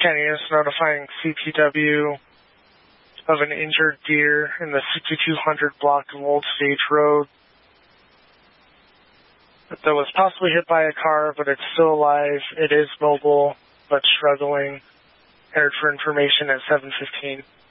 County is notifying CPW of an injured deer in the 6200 block of Old Stage Road that was possibly hit by a car, but it's still alive. It is mobile, but struggling. Entered for information at 7:15.